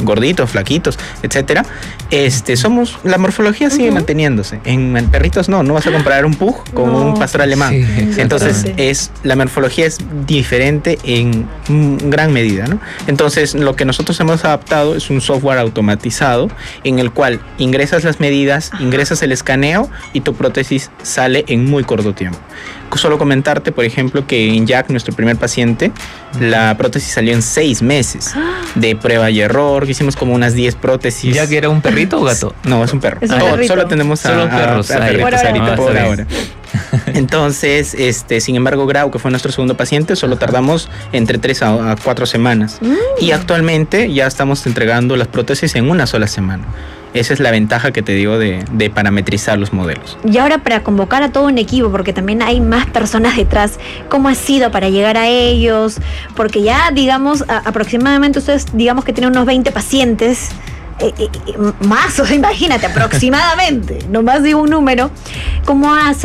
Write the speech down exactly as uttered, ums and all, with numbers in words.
gorditos, flaquitos, etcétera, este, somos, la morfología sigue uh-huh. manteniéndose. En, en perritos no, no vas a comparar un pug con no. un pastor alemán. Sí, entonces, es, la morfología es diferente en gran medida, ¿no? Entonces, lo que nosotros hemos adaptado es un software automatizado en el cual ingresas las medidas, Ajá. ingresas el escaneo y tu prótesis sale en muy corto tiempo. Solo comentarte, por ejemplo, que en Jack, nuestro primer paciente, la prótesis salió en seis meses de prueba y error. Hicimos como unas diez prótesis. ¿Jack era un perrito o gato? No, es un perro. Es un oh, solo tenemos a, solo perros, a, a perritos por ahora. ahorita, Ah, por ahora. Entonces, este, sin embargo, Grau, que fue nuestro segundo paciente, solo tardamos entre tres a cuatro semanas. Mm. Y actualmente ya estamos entregando las prótesis en una sola semana. Esa es la ventaja que te digo de, de parametrizar los modelos. Y ahora, para convocar a todo un equipo, porque también hay más personas detrás, ¿cómo ha sido para llegar a ellos? Porque ya, digamos, a, aproximadamente ustedes, digamos que tienen unos veinte pacientes, eh, eh, más, o sea, imagínate, aproximadamente, nomás digo un número. ¿Cómo hace